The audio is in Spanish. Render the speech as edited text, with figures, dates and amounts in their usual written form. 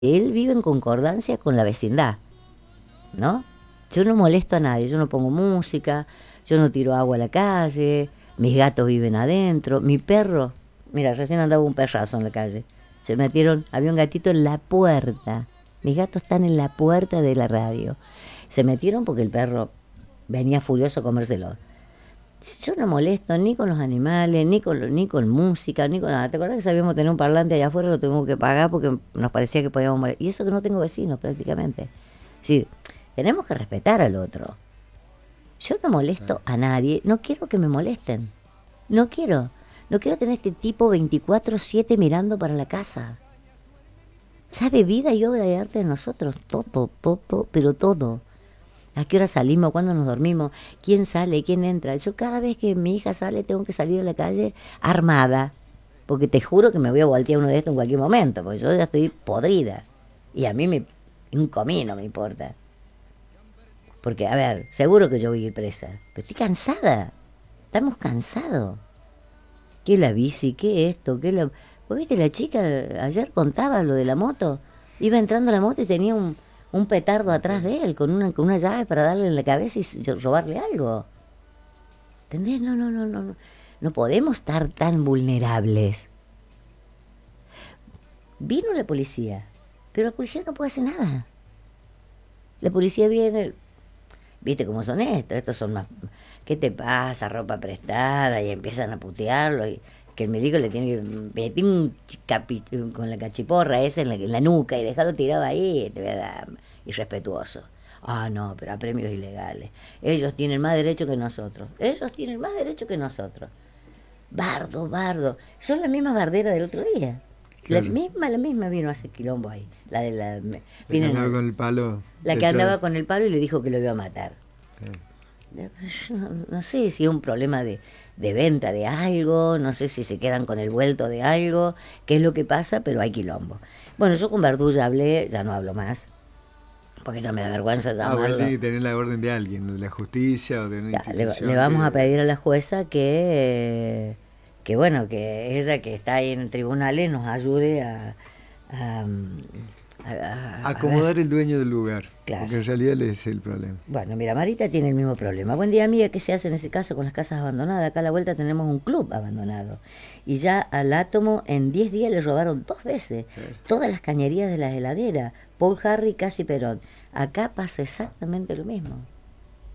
Él vive en concordancia con la vecindad, ¿no? Yo no molesto a nadie, yo no pongo música, yo no tiro agua a la calle, mis gatos viven adentro, mi perro, mira, recién andaba un perrazo en la calle, se metieron, había un gatito en la puerta, mis gatos están en la puerta de la radio, se metieron porque el perro venía furioso a comérselo. Yo no molesto ni con los animales, ni con música, ni con nada. ¿Te acuerdas que sabíamos tener un parlante allá afuera? Lo tuvimos que pagar porque nos parecía que podíamos molestar. Y eso que no tengo vecinos prácticamente. Sí, tenemos que respetar al otro. Yo no molesto a nadie, no quiero que me molesten. No quiero. No quiero tener este tipo 24/7 mirando para la casa. Sabe vida y obra de arte de nosotros. Todo, todo, pero todo. ¿A qué hora salimos? ¿Cuándo nos dormimos? ¿Quién sale? ¿Quién entra? Yo cada vez que mi hija sale tengo que salir a la calle armada. Porque te juro que me voy a voltear uno de estos en cualquier momento. Porque yo ya estoy podrida. Y a mí un comino me importa. Porque, a ver, seguro que yo voy a ir presa. Pero estoy cansada. Estamos cansados. ¿Qué la bici? ¿Qué esto? ¿Qué la... ¿Vos viste la chica? Ayer contaba lo de la moto. Iba entrando a la moto y tenía un petardo atrás de él con una llave para darle en la cabeza y robarle algo. ¿Entendés? No, no, no, no, no. No podemos estar tan vulnerables. Vino la policía, pero la policía no puede hacer nada. La policía viene, viste cómo son estos son más... ¿Qué te pasa? Ropa prestada y empiezan a putearlo y que el médico le tiene que meter con la cachiporra esa en la nuca y dejarlo tirado ahí, te voy a dar irrespetuoso. Ah, no, pero a premios ilegales. Ellos tienen más derecho que nosotros. Ellos tienen más derecho que nosotros. Bardo, bardo. Son la misma bardera del otro día. Claro. La misma vino a hacer quilombo ahí. La de la... La que Vienen, andaba con el palo la que detrás. andaba con el palo y le dijo que lo iba a matar. No, no sé si es un problema de venta de algo, no sé si se quedan con el vuelto de algo, qué es lo que pasa, pero hay quilombo. Bueno, yo con Verdú ya hablé, ya no hablo más, porque ya me da vergüenza Porque él tiene llamarlo. que tener la orden de alguien, de la justicia o de una Ya, le institución vamos a que... pedir a la jueza que bueno, que ella que está ahí en tribunales nos ayude a, a ver, Acomodar el dueño del lugar, claro. porque en realidad ese es el problema. Bueno, mira, Marita tiene el mismo problema. Buen día, amiga. ¿Qué se hace en ese caso con las casas abandonadas? Acá a la vuelta tenemos un club abandonado. Y ya al átomo en 10 días le robaron 2 veces todas las cañerías de las heladeras. Paul Harry, casi Perón. Acá pasa exactamente lo mismo.